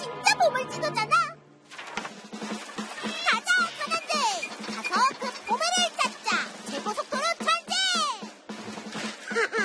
진짜 보물지도잖아. 가자, 선원들. 가서 그 보물을 찾자. 최고속도로 전진.